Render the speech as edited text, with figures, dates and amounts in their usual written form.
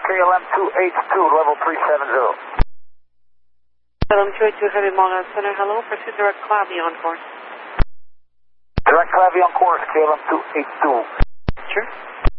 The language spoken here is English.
KLM 282, level 370. KLM 282 Heavy Monarch Center, hello. Pursue direct Clavy on course. Direct Clavy on course, KLM 282. Sure.